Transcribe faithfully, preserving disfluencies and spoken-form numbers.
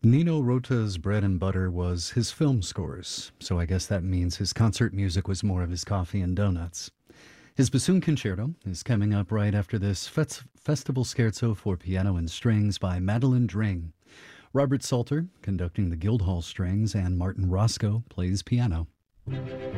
Nino Rota's bread and butter was his film scores, so I guess that means his concert music was more of his coffee and donuts. His bassoon concerto is coming up right after this fes- festival scherzo for piano and strings by Madeline Dring. Robert Salter conducting the Guildhall strings, and Martin Roscoe plays piano.